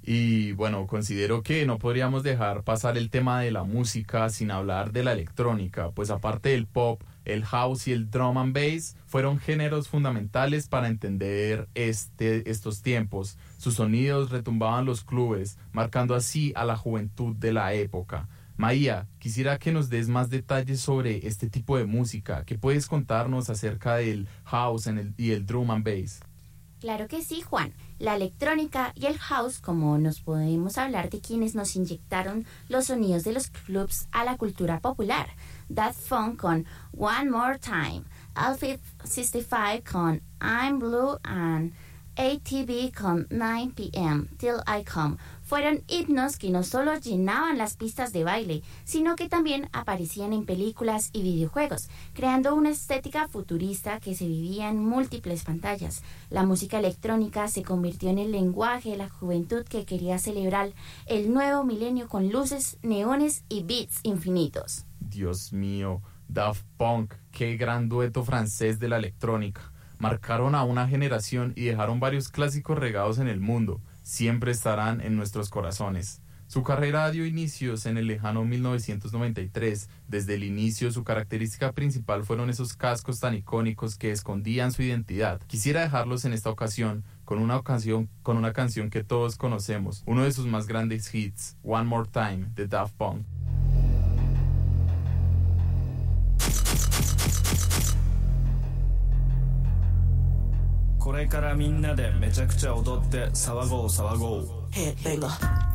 Y bueno, considero que no podríamos dejar pasar el tema de la música sin hablar de la electrónica, pues aparte del pop, el house y el drum and bass fueron géneros fundamentales para entender estos tiempos. Sus sonidos retumbaban los clubes, marcando así a la juventud de la época. Maía, quisiera que nos des más detalles sobre este tipo de música. ¿Qué puedes contarnos acerca del house y el drum and bass? Claro que sí, Juan. La electrónica y el house, como nos podemos hablar de quienes nos inyectaron los sonidos de los clubs a la cultura popular. Daft Punk con One More Time, Alfred 65 con I'm Blue and ATV con 9 p.m. Till I Come. Fueron himnos que no solo llenaban las pistas de baile, sino que también aparecían en películas y videojuegos, creando una estética futurista que se vivía en múltiples pantallas. La música electrónica se convirtió en el lenguaje de la juventud que quería celebrar el nuevo milenio con luces, neones y beats infinitos. Dios mío, Daft Punk, qué gran dueto francés de la electrónica. Marcaron a una generación y dejaron varios clásicos regados en el mundo. Siempre estarán en nuestros corazones. Su carrera dio inicios en el lejano 1993. Desde el inicio, su característica principal fueron esos cascos tan icónicos que escondían su identidad. Quisiera dejarlos en esta ocasión con una canción que todos conocemos, uno de sus más grandes hits, One More Time, de Daft Punk. これからみんなでめちゃくちゃ踊って騒ごう騒ごう。 Headbanger.